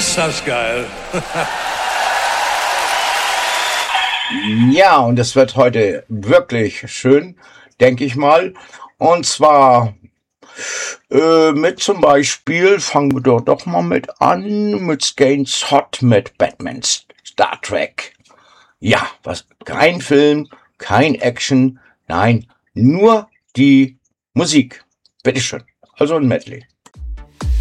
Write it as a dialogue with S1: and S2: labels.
S1: Ist das geil.
S2: Ja, und es wird heute wirklich schön, denke ich mal. Und zwar mit zum Beispiel, fangen wir doch mal mit an, mit Skanes Hot mit Batman Star Trek. Ja, kein Film, kein Action, nein, nur die Musik. Bitteschön. Also ein Medley.